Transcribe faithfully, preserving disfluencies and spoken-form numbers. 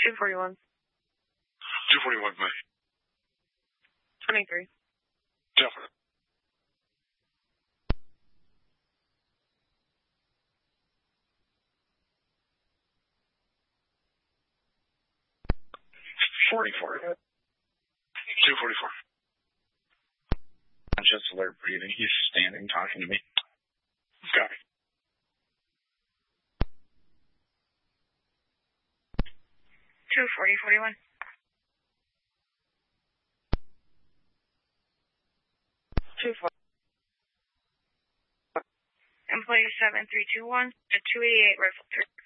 two forty-one. two forty-one, May. twenty-three. Definite. forty-four. two forty-four. Conscious alert breathing. He's standing talking to me. Copy. two forty, forty-one. two forty. Employee seven three two one at two eighty-eight Rifle Tree.